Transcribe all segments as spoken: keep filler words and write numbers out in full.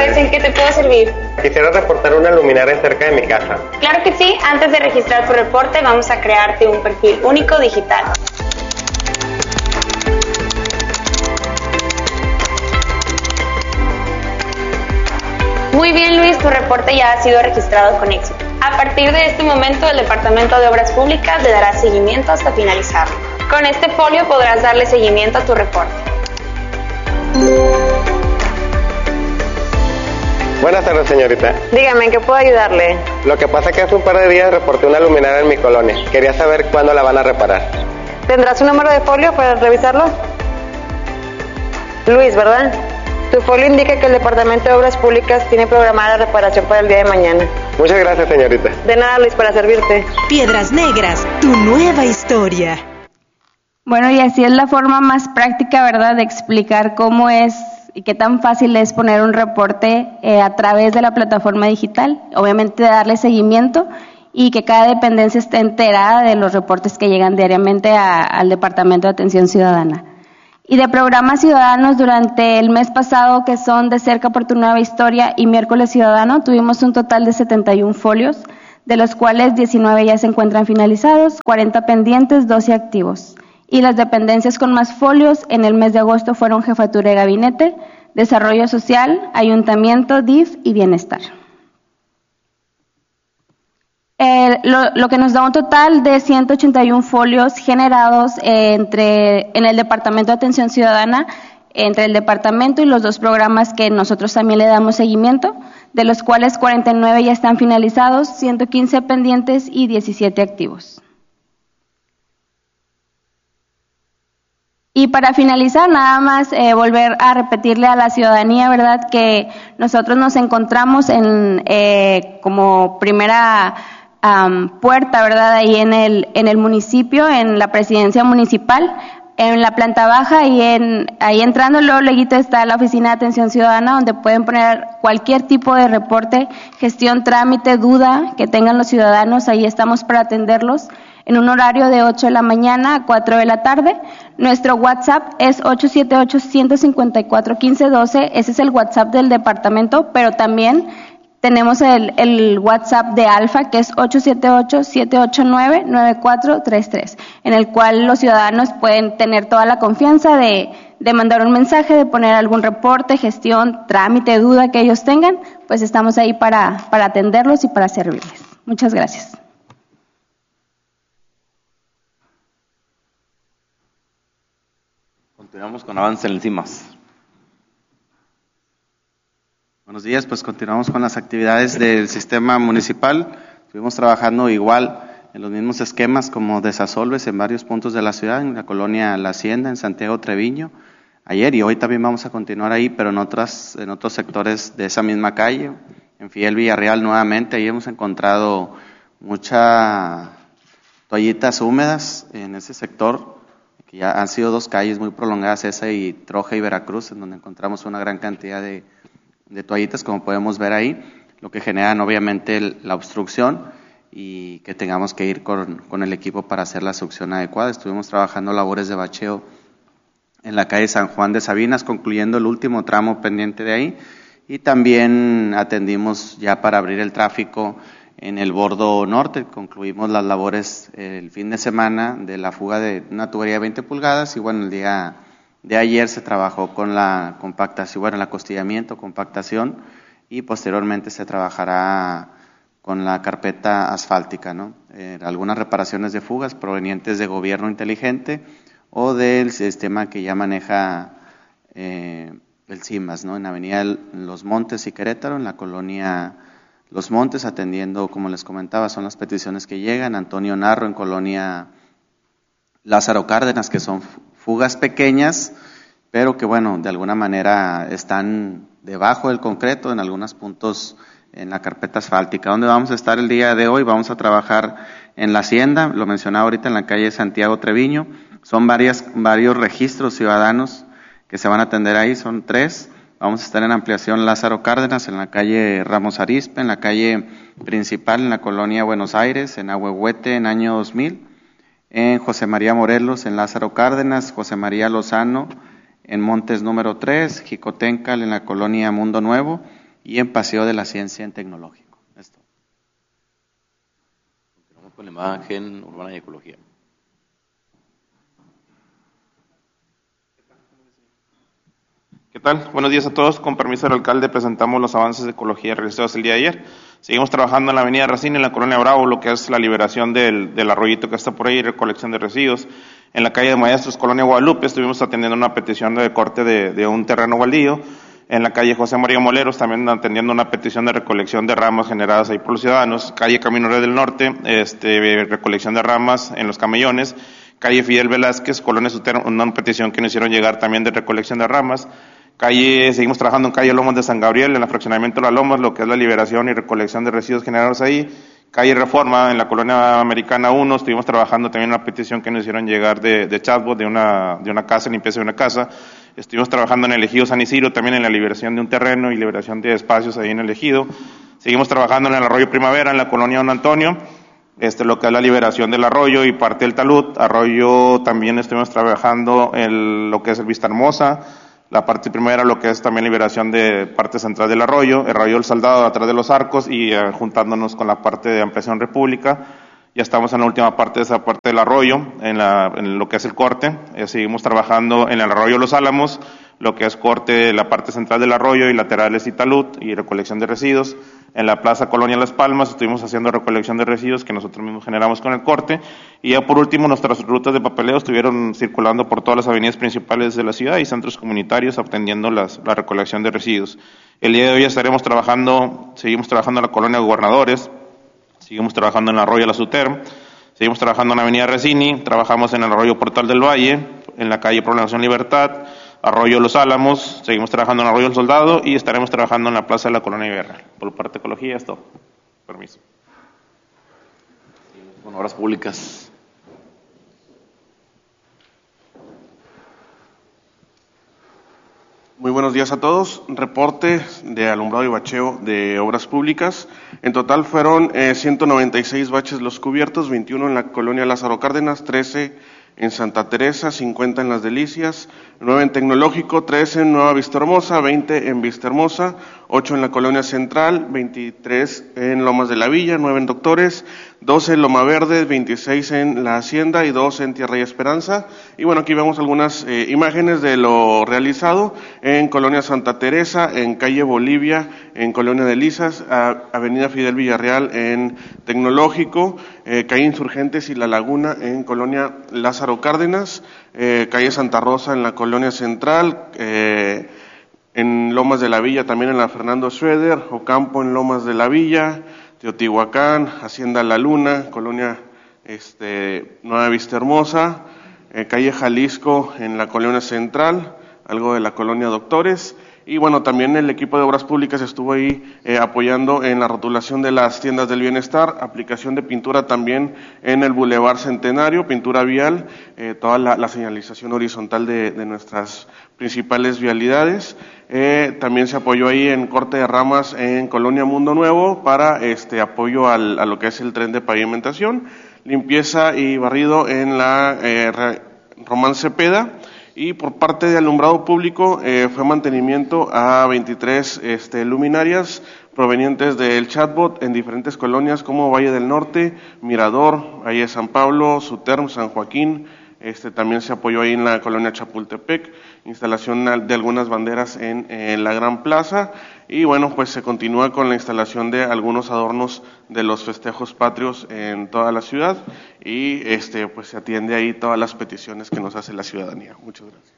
tardes, ¿en qué te puedo servir? Quisiera reportar una luminaria cerca de mi casa. Claro que sí, antes de registrar tu reporte vamos a crearte un perfil único digital. Muy bien, Luis, tu reporte ya ha sido registrado con éxito. A partir de este momento, el Departamento de Obras Públicas le dará seguimiento hasta finalizarlo. Con este folio podrás darle seguimiento a tu reporte. Buenas tardes, señorita. Dígame, ¿en qué puedo ayudarle? Lo que pasa es que hace un par de días reporté una luminaria en mi colonia. Quería saber cuándo la van a reparar. ¿Tendrás un número de folio para revisarlo? Luis, ¿verdad? Tu folio indica que el Departamento de Obras Públicas tiene programada la reparación para el día de mañana. Muchas gracias, señorita. De nada, Luis, para servirte. Piedras Negras, tu nueva historia. Bueno, y así es la forma más práctica, ¿verdad?, de explicar cómo es y qué tan fácil es poner un reporte eh, a través de la plataforma digital. Obviamente darle seguimiento y que cada dependencia esté enterada de los reportes que llegan diariamente a, al Departamento de Atención Ciudadana. Y de programas ciudadanos durante el mes pasado, que son De Cerca por tu Nueva Historia y Miércoles Ciudadano, tuvimos un total de setenta y un folios, de los cuales diecinueve ya se encuentran finalizados, cuarenta pendientes, doce activos. Y las dependencias con más folios en el mes de agosto fueron Jefatura de Gabinete, Desarrollo Social, Ayuntamiento, D I F y Bienestar. Eh, lo, lo que nos da un total de ciento ochenta y un folios generados eh, entre en el Departamento de Atención Ciudadana, entre el departamento y los dos programas que nosotros también le damos seguimiento, de los cuales cuarenta y nueve ya están finalizados, ciento quince pendientes y diecisiete activos. Y para finalizar, nada más eh, volver a repetirle a la ciudadanía, ¿verdad?, que nosotros nos encontramos en eh, como primera um, puerta, ¿verdad?, ahí en el en el municipio, en la presidencia municipal, en la planta baja, y en ahí entrando luego luego está la oficina de atención ciudadana, donde pueden poner cualquier tipo de reporte, gestión, trámite, duda que tengan los ciudadanos. Ahí estamos para atenderlos en un horario de ocho de la mañana a cuatro de la tarde. Nuestro WhatsApp es ocho siete ocho, uno cinco cuatro, uno cinco uno dos. Ese es el WhatsApp del departamento, pero también tenemos el, el WhatsApp de Alfa, que es ocho siete ocho, siete ocho nueve, nueve cuatro tres tres, en el cual los ciudadanos pueden tener toda la confianza de, de mandar un mensaje, de poner algún reporte, gestión, trámite, duda que ellos tengan. Pues estamos ahí para, para atenderlos y para servirles. Muchas gracias. Continuamos con avance en el C I M A S. Buenos días, pues continuamos con las actividades del sistema municipal. Estuvimos trabajando igual en los mismos esquemas como desasolves en varios puntos de la ciudad, en la colonia La Hacienda, en Santiago Treviño, ayer y hoy también vamos a continuar ahí, pero en otras, en otros sectores de esa misma calle, en Fidel Villarreal nuevamente. Ahí hemos encontrado muchas toallitas húmedas en ese sector, que ya han sido dos calles muy prolongadas, esa y Troja y Veracruz, en donde encontramos una gran cantidad de, de toallitas, como podemos ver ahí, lo que generan obviamente el, la obstrucción y que tengamos que ir con, con el equipo para hacer la succión adecuada. Estuvimos trabajando labores de bacheo en la calle San Juan de Sabinas, concluyendo el último tramo pendiente de ahí, y también atendimos ya para abrir el tráfico en el bordo norte. Concluimos las labores el fin de semana de la fuga de una tubería de veinte pulgadas y bueno, el día de ayer se trabajó con la compactación, bueno, el acostillamiento, compactación, y posteriormente se trabajará con la carpeta asfáltica, ¿no? Eh, algunas reparaciones de fugas provenientes de gobierno inteligente o del sistema que ya maneja eh, el C I M A S, ¿no? En Avenida Los Montes y Querétaro, en la colonia Los Montes, atendiendo, como les comentaba, son las peticiones que llegan. Antonio Narro, en colonia Lázaro Cárdenas, que son fugas pequeñas, pero que bueno, de alguna manera están debajo del concreto, en algunos puntos en la carpeta asfáltica. ¿Dónde vamos a estar el día de hoy? Vamos a trabajar en La Hacienda, lo mencionaba ahorita, en la calle Santiago Treviño. Son varias, varios registros ciudadanos que se van a atender ahí, son tres. Vamos a estar en ampliación Lázaro Cárdenas, en la calle Ramos Arizpe, en la calle principal, en la colonia Buenos Aires, en Ahuehuete, en año dos mil, en José María Morelos, en Lázaro Cárdenas, José María Lozano, en Montes número tres, Jicotencal, en la colonia Mundo Nuevo, y en Paseo de la Ciencia en Tecnológico. Esto. Continuamos con la imagen urbana y ecología. ¿Qué tal? Buenos días a todos. Con permiso del alcalde, presentamos los avances de ecología realizados el día de ayer. Seguimos trabajando en la avenida Racine, en la colonia Bravo, lo que es la liberación del, del arroyito que está por ahí, recolección de residuos. En la calle de Maestros, colonia Guadalupe, estuvimos atendiendo una petición de corte de, de un terreno baldío. En la calle José María Moleros, también atendiendo una petición de recolección de ramas generadas ahí por los ciudadanos. Calle Camino Real del Norte, este, recolección de ramas en los camellones. Calle Fidel Velázquez, colonia Sutero, una petición que nos hicieron llegar también de recolección de ramas. Calle, seguimos trabajando en calle Lomas de San Gabriel, en el fraccionamiento de las Lomas, lo que es la liberación y recolección de residuos generados ahí. Calle Reforma, en la colonia Americana uno, estuvimos trabajando también en una petición que nos hicieron llegar de, de chatbot, de una, de una casa, limpieza de una casa. Estuvimos trabajando en el ejido San Isidro, también en la liberación de un terreno y liberación de espacios ahí en el ejido. Seguimos trabajando en el arroyo Primavera, en la colonia Don Antonio, este, lo que es la liberación del arroyo y parte del talud. Arroyo también estuvimos trabajando en lo que es el Vista Hermosa. La parte primera, lo que es también liberación de parte central del arroyo, el arroyo del Soldado atrás de los arcos y eh, juntándonos con la parte de Ampliación República. Ya estamos en la última parte de esa parte del arroyo, en, la, en lo que es el corte. Eh, seguimos trabajando en el arroyo Los Álamos, lo que es corte, la parte central del arroyo y laterales y talud y recolección de residuos. En la Plaza Colonia Las Palmas estuvimos haciendo recolección de residuos que nosotros mismos generamos con el corte. Y ya por último, nuestras rutas de papeleo estuvieron circulando por todas las avenidas principales de la ciudad y centros comunitarios atendiendo las, la recolección de residuos. El día de hoy estaremos trabajando, seguimos trabajando en la Colonia Gobernadores, seguimos trabajando en el arroyo La Suter, seguimos trabajando en la avenida Resini, trabajamos en el arroyo Portal del Valle, en la calle Prolongación Libertad, arroyo Los Álamos, seguimos trabajando en arroyo El Soldado y estaremos trabajando en la plaza de la Colonia Guerra. Por parte de ecología es todo. Permiso. Con obras públicas. Muy buenos días a todos. Reporte de alumbrado y bacheo de obras públicas. En total fueron eh, ciento noventa y seis baches los cubiertos, veintiuno en la colonia Lázaro Cárdenas, trece en Santa Teresa, cincuenta en Las Delicias, nueve en Tecnológico, trece en Nueva Vista Hermosa, veinte en Vista Hermosa, ocho en la Colonia Central, veintitrés en Lomas de la Villa, nueve en Doctores, doce en Loma Verde, veintiséis en La Hacienda y dos en Tierra y Esperanza. Y bueno, aquí vemos algunas eh, imágenes de lo realizado en Colonia Santa Teresa, en Calle Bolivia, en Colonia de Lisas, a, Avenida Fidel Villarreal en Tecnológico, eh, Calle Insurgentes y La Laguna en Colonia Lázaro Cárdenas, eh, Calle Santa Rosa en la Colonia Central, eh, en Lomas de la Villa también en la Fernando Schroeder, Ocampo en Lomas de la Villa, Teotihuacán, Hacienda La Luna, Colonia este, Nueva Vista Hermosa, eh, Calle Jalisco en la Colonia Central, algo de la Colonia Doctores. Y bueno, también el equipo de obras públicas estuvo ahí eh, apoyando en la rotulación de las tiendas del bienestar, aplicación de pintura también en el Boulevard Centenario, pintura vial, eh, toda la, la señalización horizontal de, de nuestras principales vialidades. Eh, también se apoyó ahí en corte de ramas en Colonia Mundo Nuevo para este apoyo al, a lo que es el tren de pavimentación, limpieza y barrido en la eh, Román Cepeda. Y por parte de alumbrado público eh, fue mantenimiento a veintitrés este, luminarias provenientes del chatbot en diferentes colonias como Valle del Norte, Mirador, Valle de San Pablo, Suterm, San Joaquín. Este también se apoyó ahí en la colonia Chapultepec, instalación de algunas banderas en, en la Gran Plaza. Y bueno, pues se continúa con la instalación de algunos adornos de los festejos patrios en toda la ciudad y este pues se atiende ahí todas las peticiones que nos hace la ciudadanía. Muchas gracias.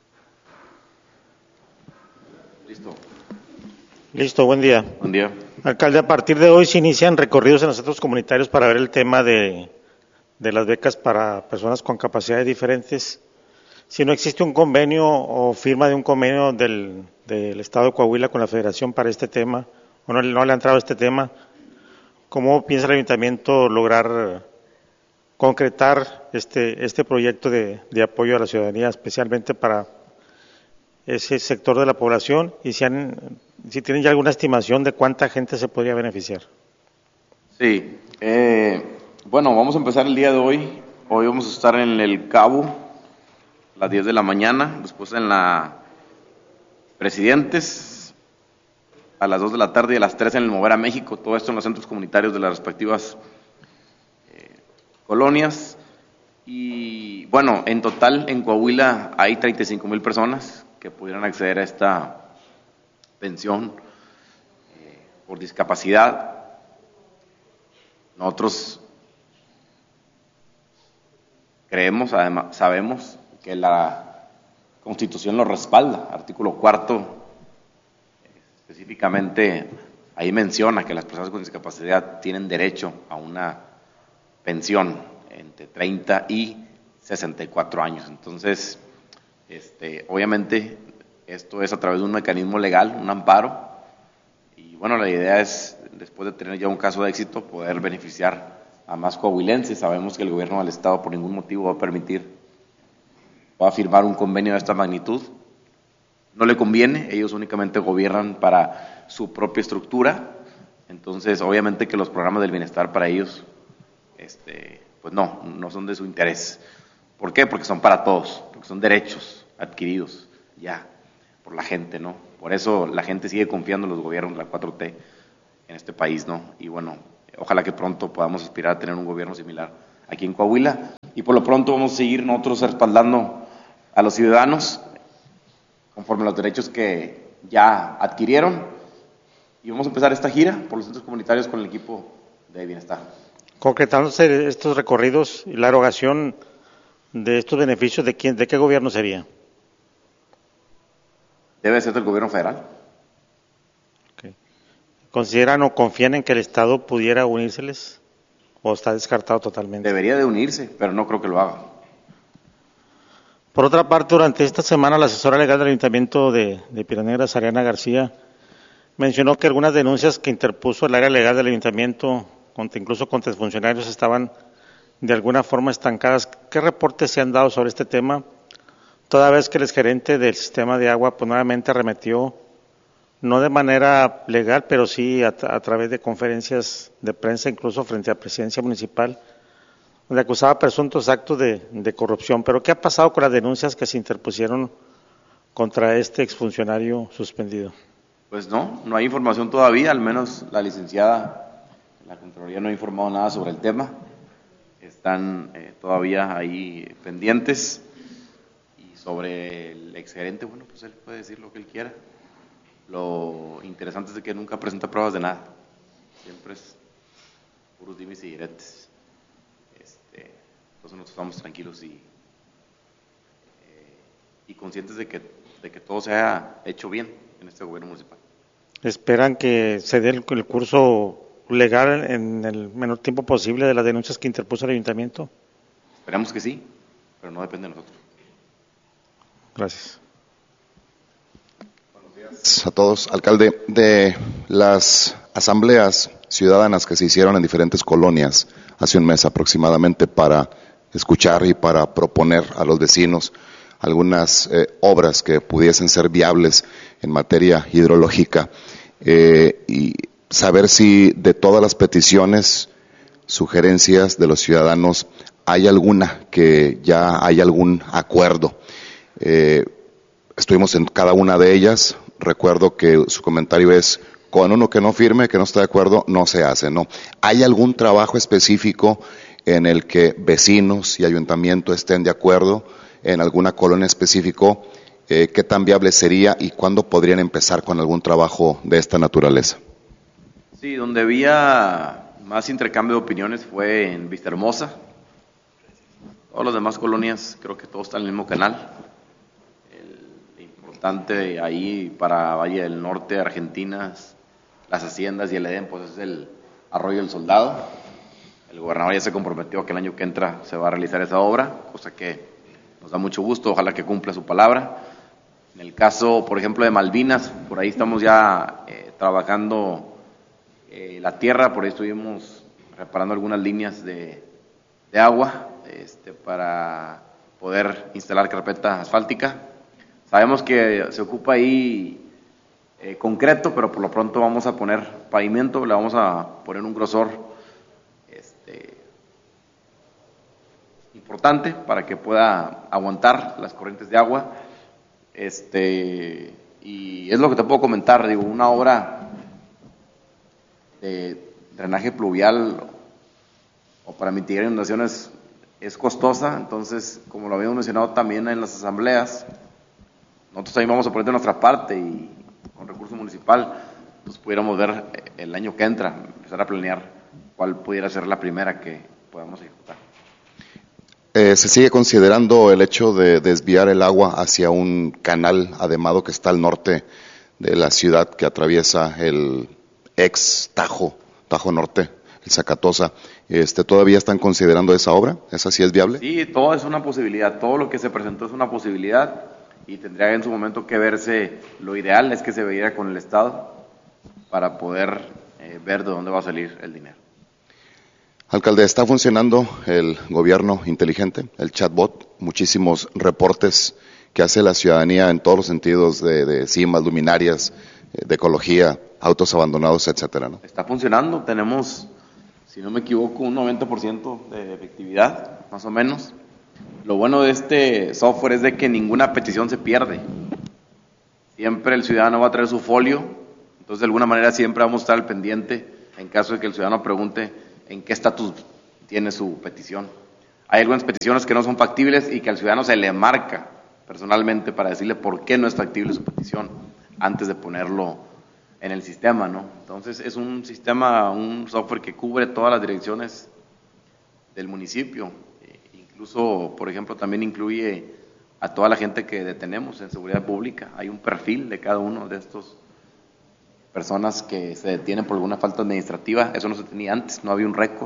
Listo. Listo, buen día. Buen día. Alcalde, a partir de hoy se inician recorridos en los centros comunitarios para ver el tema de, de las becas para personas con capacidades diferentes. Si no existe un convenio o firma de un convenio del, del Estado de Coahuila con la Federación para este tema, o no, no le ha entrado este tema, ¿cómo piensa el Ayuntamiento lograr concretar este, este proyecto de, de apoyo a la ciudadanía, especialmente para ese sector de la población? Y si, han, si tienen ya alguna estimación de cuánta gente se podría beneficiar. Sí, eh, bueno, vamos a empezar el día de hoy. Hoy vamos a estar en el Cabo, a las diez de la mañana, después en la Presidentes, a las dos de la tarde y a las tres en el Mover a México, todo esto en los centros comunitarios de las respectivas eh, colonias. Y bueno, en total en Coahuila hay treinta y cinco mil personas que pudieran acceder a esta pensión eh, por discapacidad. Nosotros creemos, además, sabemos que la Constitución lo respalda. Artículo cuarto, específicamente, ahí menciona que las personas con discapacidad tienen derecho a una pensión entre treinta y sesenta y cuatro años. Entonces, este, obviamente, esto es a través de un mecanismo legal, un amparo, y bueno, la idea es, después de tener ya un caso de éxito, poder beneficiar a más coahuilenses. Sabemos que el gobierno del Estado por ningún motivo va a permitir, va a firmar un convenio de esta magnitud. No le conviene, ellos únicamente gobiernan para su propia estructura, entonces obviamente que los programas del bienestar para ellos, este, pues no, no son de su interés. ¿Por qué? Porque son para todos, porque son derechos adquiridos ya por la gente, ¿no? Por eso la gente sigue confiando en los gobiernos de la cuatro T en este país, ¿no? Y bueno, ojalá que pronto podamos aspirar a tener un gobierno similar aquí en Coahuila. Y por lo pronto vamos a seguir nosotros respaldando a los ciudadanos conforme a los derechos que ya adquirieron. Y vamos a empezar esta gira por los centros comunitarios con el equipo de bienestar. Concretándose estos recorridos y la erogación de estos beneficios, ¿de quién, de qué gobierno sería? Debe ser del gobierno federal. Okay. ¿Consideran o confían en que el Estado pudiera unírseles o está descartado totalmente? Debería de unirse, pero no creo que lo haga. Por otra parte, durante esta semana la asesora legal del Ayuntamiento de, de Piedras Negras, Ariana García, mencionó que algunas denuncias que interpuso el área legal del Ayuntamiento, contra, incluso contra funcionarios, estaban de alguna forma estancadas. ¿Qué reportes se han dado sobre este tema? Toda vez que el exgerente del sistema de agua pues, nuevamente arremetió, no de manera legal, pero sí a, a través de conferencias de prensa, incluso frente a la presidencia municipal, donde acusaba presuntos actos de, de corrupción. Pero ¿qué ha pasado con las denuncias que se interpusieron contra este exfuncionario suspendido? Pues no, no hay información todavía, al menos la licenciada, la Contraloría no ha informado nada sobre el tema. Están eh, todavía ahí pendientes. Y sobre el exgerente, bueno, pues él puede decir lo que él quiera. Lo interesante es de que nunca presenta pruebas de nada. Siempre es puros dimes y diretes. Este, entonces nosotros estamos tranquilos y, eh, y conscientes de que, de que todo se haya hecho bien en este gobierno municipal. ¿Esperan que se dé el, el curso legal en el menor tiempo posible de las denuncias que interpuso el ayuntamiento? Esperamos que sí, pero no depende de nosotros. Gracias. Buenos días a todos. Alcalde, de las asambleas ciudadanas que se hicieron en diferentes colonias hace un mes aproximadamente para escuchar y para proponer a los vecinos algunas eh, obras que pudiesen ser viables en materia hidrológica, eh, y saber si de todas las peticiones, sugerencias de los ciudadanos, hay alguna que ya hay algún acuerdo. Eh, estuvimos en cada una de ellas. Recuerdo que su comentario es: con uno que no firme, que no está de acuerdo, no se hace, ¿no? ¿Hay algún trabajo específico en el que vecinos y ayuntamiento estén de acuerdo en alguna colonia específico? Eh, ¿Qué tan viable sería y cuándo podrían empezar con algún trabajo de esta naturaleza? Sí, donde había más intercambio de opiniones fue en Vistahermosa. Todas las demás colonias, creo que todos están en el mismo canal. El importante ahí para Valle del Norte, Argentina, las haciendas y el Edén, pues es el Arroyo del Soldado. El gobernador ya se comprometió que el año que entra se va a realizar esa obra, cosa que nos da mucho gusto, ojalá que cumpla su palabra. En el caso, por ejemplo, de Malvinas, por ahí estamos ya eh, trabajando eh, la tierra, por ahí estuvimos reparando algunas líneas de, de agua este, para poder instalar carpeta asfáltica. Sabemos que se ocupa ahí eh, concreto, pero por lo pronto vamos a poner pavimento, le vamos a poner un grosor este, importante para que pueda aguantar las corrientes de agua. Este, y es lo que te puedo comentar, digo, una obra de drenaje pluvial o para mitigar inundaciones es costosa. Entonces, como lo habíamos mencionado también en las asambleas, nosotros también vamos a poner de nuestra parte y con recurso municipal, pues pudiéramos ver el año que entra, empezar a planear cuál pudiera ser la primera que podamos ejecutar. Eh, ¿Se sigue considerando el hecho de desviar el agua hacia un canal ademado que está al norte de la ciudad que atraviesa el ex Tajo, Tajo Norte, el Zacatosa? Este, ¿Todavía están considerando esa obra? ¿Esa sí es viable? Sí, todo es una posibilidad, todo lo que se presentó es una posibilidad y tendría en su momento que verse, lo ideal es que se viera con el Estado para poder eh, ver de dónde va a salir el dinero. Alcalde, ¿está funcionando el gobierno inteligente, el chatbot? Muchísimos reportes que hace la ciudadanía en todos los sentidos de, de cimas, luminarias, de ecología, autos abandonados, etcétera, ¿no? Está funcionando, tenemos, si no me equivoco, un noventa por ciento de efectividad, más o menos. Lo bueno de este software es de que ninguna petición se pierde. Siempre el ciudadano va a traer su folio, entonces de alguna manera siempre vamos a estar al pendiente en caso de que el ciudadano pregunte en qué estatus tiene su petición. Hay algunas peticiones que no son factibles y que al ciudadano se le marca personalmente para decirle por qué no es factible su petición antes de ponerlo en el sistema, ¿no? Entonces es un sistema, un software que cubre todas las direcciones del municipio. Eh, incluso, por ejemplo, también incluye a toda la gente que detenemos en seguridad pública. Hay un perfil de cada uno de estos personas que se detienen por alguna falta administrativa. Eso no se tenía antes, no había un récord.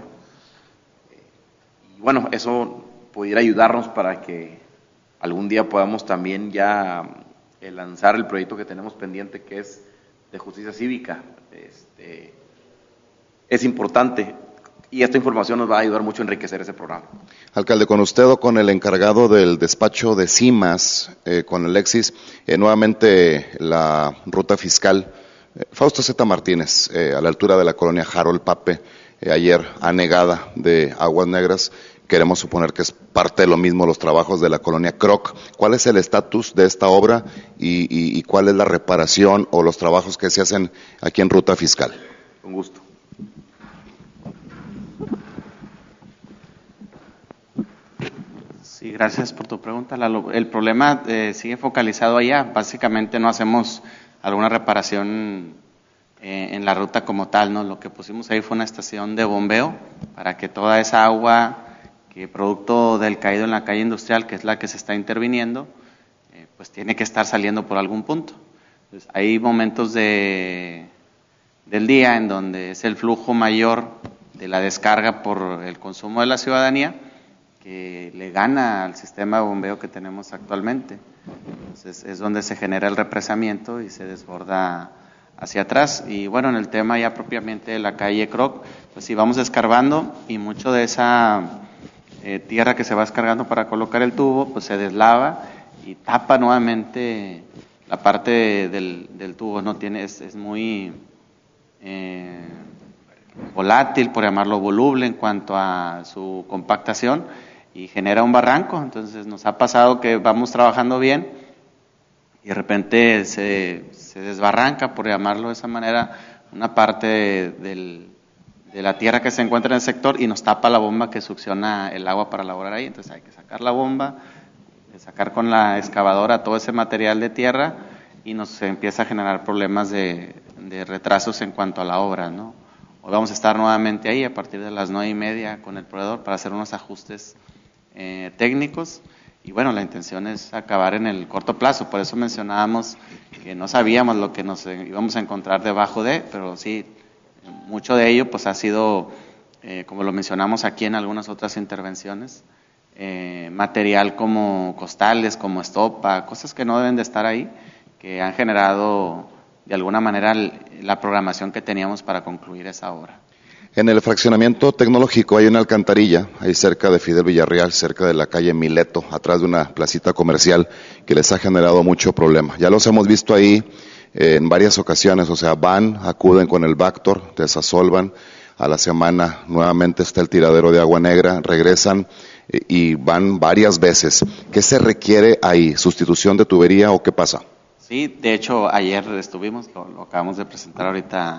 Y bueno, eso pudiera ayudarnos para que algún día podamos también ya eh, lanzar el proyecto que tenemos pendiente, que es de justicia cívica. Este, es importante y esta información nos va a ayudar mucho a enriquecer ese programa. Alcalde, con usted o con el encargado del despacho de cimas, eh, con Alexis, eh, nuevamente la ruta fiscal, Fausto Zeta Martínez, eh, a la altura de la colonia Harold Pape, eh, ayer anegada de Aguas Negras. Queremos suponer que es parte de lo mismo los trabajos de la colonia Croc. ¿Cuál es el estatus de esta obra y, y, y cuál es la reparación o los trabajos que se hacen aquí en ruta fiscal? Con gusto. Sí, gracias por tu pregunta, Lalo. El problema eh, sigue focalizado allá. Básicamente no hacemos alguna reparación eh, en la ruta como tal, ¿no? Lo que pusimos ahí fue una estación de bombeo para que toda esa agua que producto del caído en la calle industrial, que es la que se está interviniendo, eh, pues tiene que estar saliendo por algún punto. Entonces, hay momentos de, del día en donde es el flujo mayor de la descarga por el consumo de la ciudadanía que le gana al sistema de bombeo que tenemos actualmente. Entonces es donde se genera el represamiento y se desborda hacia atrás. Y bueno, en el tema ya propiamente de la calle Croc, pues sí vamos escarbando y mucho de esa eh, tierra que se va descargando para colocar el tubo, pues se deslava y tapa nuevamente la parte de, del, del tubo. No tiene, es, es muy eh, volátil, por llamarlo voluble, en cuanto a su compactación, y genera un barranco. Entonces nos ha pasado que vamos trabajando bien y de repente se, se desbarranca, por llamarlo de esa manera, una parte de, del, de la tierra que se encuentra en el sector y nos tapa la bomba que succiona el agua para laborar ahí. Entonces hay que sacar la bomba, sacar con la excavadora todo ese material de tierra y nos empieza a generar problemas de, de retrasos en cuanto a la obra, ¿no? Hoy vamos a estar nuevamente ahí a partir de las nueve y media con el proveedor para hacer unos ajustes Eh, técnicos y bueno, la intención es acabar en el corto plazo. Por eso mencionábamos que no sabíamos lo que nos íbamos a encontrar debajo de, pero sí, mucho de ello pues ha sido, eh, como lo mencionamos aquí en algunas otras intervenciones, eh, material como costales, como estopa, cosas que no deben de estar ahí, que han generado de alguna manera la programación que teníamos para concluir esa obra. En el fraccionamiento tecnológico hay una alcantarilla, ahí cerca de Fidel Villarreal, cerca de la calle Mileto, atrás de una placita comercial que les ha generado mucho problema. Ya los hemos visto ahí eh, en varias ocasiones, o sea, van, acuden con el Bactor, desasolvan, a la semana nuevamente está el tiradero de agua negra, regresan eh, y van varias veces. ¿Qué se requiere ahí? ¿Sustitución de tubería o qué pasa? Sí, de hecho ayer estuvimos, lo, lo acabamos de presentar ahorita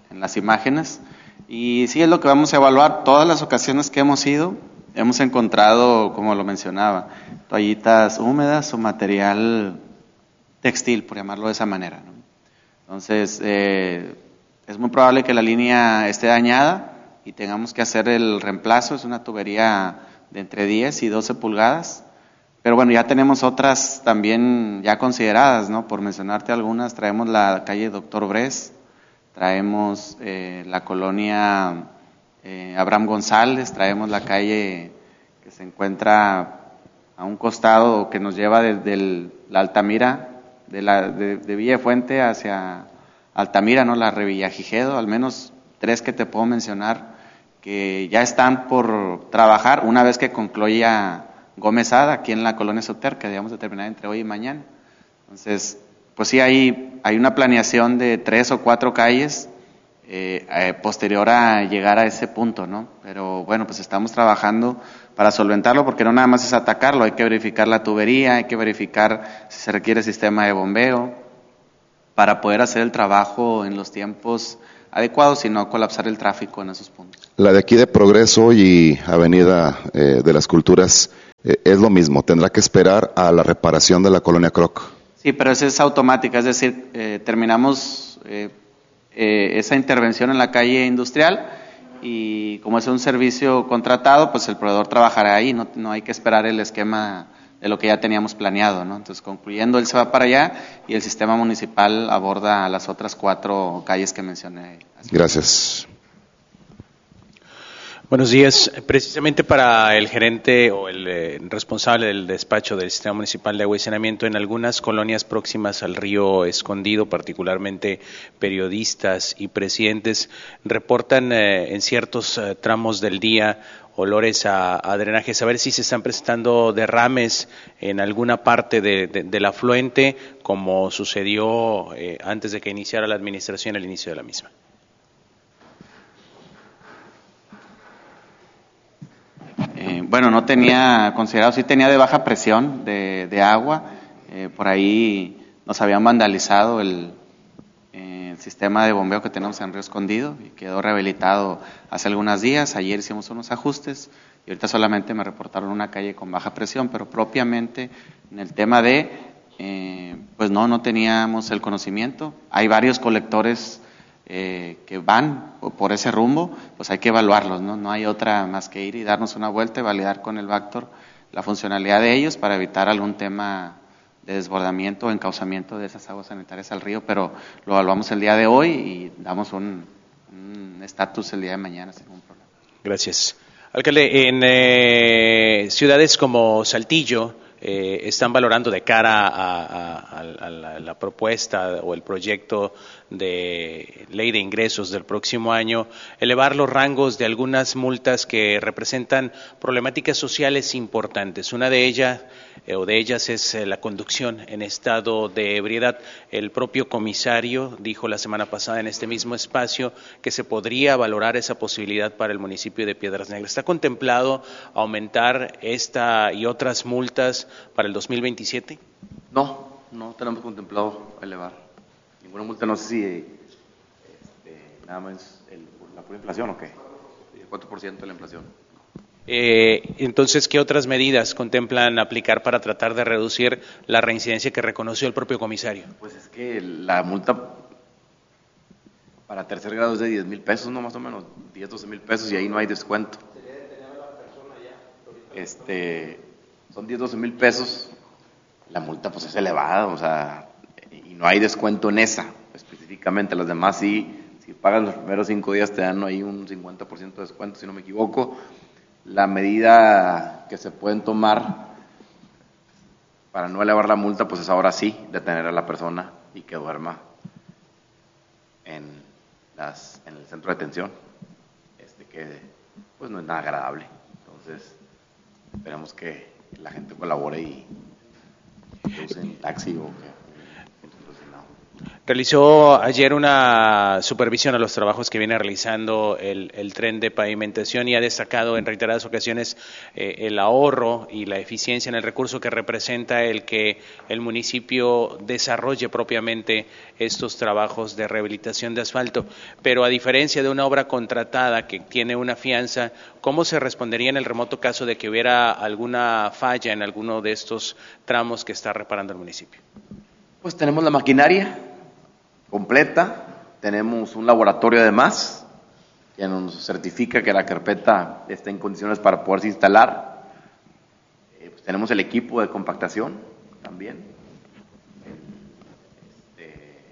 en las imágenes. Y sí, es lo que vamos a evaluar. Todas las ocasiones que hemos ido, hemos encontrado, como lo mencionaba, toallitas húmedas o material textil, por llamarlo de esa manera, ¿no? Entonces, eh, es muy probable que la línea esté dañada y tengamos que hacer el reemplazo. Es una tubería de entre diez y doce pulgadas. Pero bueno, ya tenemos otras también ya consideradas, ¿no? Por mencionarte algunas, traemos la calle Doctor Bres, traemos eh, la colonia eh, Abraham González, traemos la calle que se encuentra a un costado que nos lleva desde el, la Altamira, de, la, de, de Villa de Fuente hacia Altamira, ¿no? La Revillagigedo, al menos tres que te puedo mencionar que ya están por trabajar una vez que concluya Gómez Ada, aquí en la colonia Soter, que debemos de terminar entre hoy y mañana. Entonces, pues sí, hay, hay una planeación de tres o cuatro calles eh, eh, posterior a llegar a ese punto, ¿no? Pero bueno, pues estamos trabajando para solventarlo, porque no nada más es atacarlo, hay que verificar la tubería, hay que verificar si se requiere sistema de bombeo, para poder hacer el trabajo en los tiempos adecuados y no colapsar el tráfico en esos puntos. La de aquí de Progreso y Avenida eh, de las Culturas, Eh, es lo mismo, tendrá que esperar a la reparación de la colonia Croc. Sí, pero esa es automática, es decir, eh, terminamos eh, eh, esa intervención en la calle industrial y como es un servicio contratado, pues el proveedor trabajará ahí, no, no hay que esperar el esquema de lo que ya teníamos planeado, ¿no? Entonces, concluyendo, él se va para allá y el sistema municipal aborda las otras cuatro calles que mencioné. Gracias. Buenos días. Precisamente para el gerente o el eh, responsable del despacho del Sistema Municipal de Agua y Saneamiento, en algunas colonias próximas al río Escondido, particularmente periodistas y presidentes, reportan eh, en ciertos eh, tramos del día olores a, a drenaje. Saber si se están presentando derrames en alguna parte de, de, del afluente, como sucedió eh, antes de que iniciara la administración al inicio de la misma. Eh, bueno, no tenía considerado, sí tenía de baja presión de, de agua, eh, por ahí nos habían vandalizado el, eh, el sistema de bombeo que tenemos en Río Escondido y quedó rehabilitado hace algunos días. Ayer hicimos unos ajustes y ahorita solamente me reportaron una calle con baja presión, pero propiamente en el tema de, eh, pues no, no teníamos el conocimiento. Hay varios colectores Eh, que van por ese rumbo, pues hay que evaluarlos, ¿no? No hay otra más que ir y darnos una vuelta y validar con el Bactor la funcionalidad de ellos para evitar algún tema de desbordamiento o encauzamiento de esas aguas sanitarias al río, pero lo evaluamos el día de hoy y damos un estatus el día de mañana sin ningún problema. Gracias. Alcalde, en eh, ciudades como Saltillo, Eh, están valorando de cara a, a, a, la, a la propuesta o el proyecto de ley de ingresos del próximo año, elevar los rangos de algunas multas que representan problemáticas sociales importantes. Una de ellas, eh, o de ellas es eh, la conducción en estado de ebriedad. El propio comisario dijo la semana pasada en este mismo espacio que se podría valorar esa posibilidad para el municipio de Piedras Negras. ¿Está contemplado aumentar esta y otras multas para el dos mil veintisiete? No, no tenemos contemplado elevar ninguna multa. No sé si este, nada más el, la pura inflación o qué, el cuatro por ciento de la inflación. Eh, entonces, ¿qué otras medidas contemplan aplicar para tratar de reducir la reincidencia que reconoció el propio comisario? Pues es que la multa para tercer grado es de diez mil pesos, no más o menos, diez, doce mil pesos, y ahí no hay descuento. Este... Son diez, doce mil pesos, la multa pues es elevada, o sea, y no hay descuento en esa, específicamente. Las demás sí, si pagas los primeros cinco días te dan ahí un cincuenta por ciento de descuento, si no me equivoco. La medida que se pueden tomar para no elevar la multa, pues es ahora sí, detener a la persona y que duerma en, las, en el centro de detención, este que pues no es nada agradable. Entonces, esperemos que la gente colabore y que usen taxi o que, Realizó ayer una supervisión a los trabajos que viene realizando el, el tren de pavimentación y ha destacado en reiteradas ocasiones eh, el ahorro y la eficiencia en el recurso que representa el que el municipio desarrolle propiamente estos trabajos de rehabilitación de asfalto. Pero a diferencia de una obra contratada que tiene una fianza, ¿cómo se respondería en el remoto caso de que hubiera alguna falla en alguno de estos tramos que está reparando el municipio? Pues tenemos la maquinaria completa, tenemos un laboratorio además que nos certifica que la carpeta está en condiciones para poderse instalar. Eh, pues tenemos el equipo de compactación también. Este,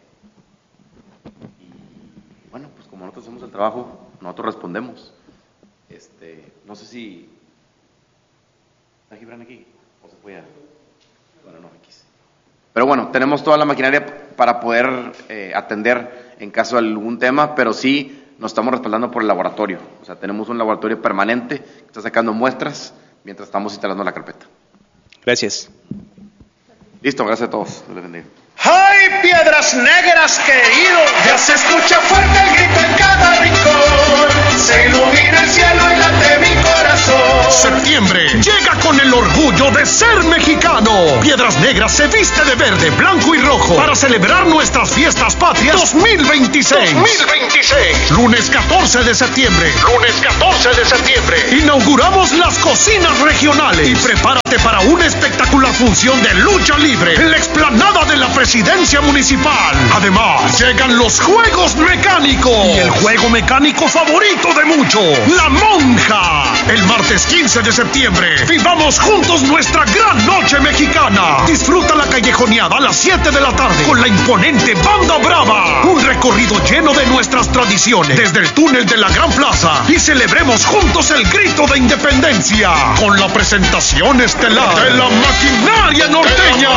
y bueno, pues como nosotros hacemos el trabajo, nosotros respondemos. Este, no sé si ¿está Gibran aquí? ¿O se fue a... Bueno, no, aquí sí. Pero bueno, tenemos toda la maquinaria para poder eh, atender en caso de algún tema, pero sí nos estamos respaldando por el laboratorio. O sea, tenemos un laboratorio permanente que está sacando muestras mientras estamos instalando la carpeta. Gracias. Listo, gracias a todos. Dios les bendiga. ¡Ay, Piedras Negras, querido! Ya se escucha fuerte el grito en cada rincón. Se ilumina el cielo y late mi corazón. Septiembre llega con el orgullo de ser mexicano. Piedras Negras se viste de verde, blanco y rojo para celebrar nuestras fiestas patrias dos mil veintiséis. dos mil veintiséis. Lunes catorce de septiembre. Lunes catorce de septiembre. Inauguramos las cocinas regionales y prepárate para una espectacular función de lucha libre en la explanada de la Presidencia Municipal. Además, llegan los juegos mecánicos y el juego mecánico favorito de muchos, La Monja. El martes quince de septiembre, vivamos juntos nuestra gran noche mexicana. Disfruta la callejoneada a las siete de la tarde con la imponente Banda Brava. Un recorrido lleno de nuestras tradiciones desde el túnel de la Gran Plaza y celebremos juntos el grito de independencia con la presentación estelar de la maquinaria norteña.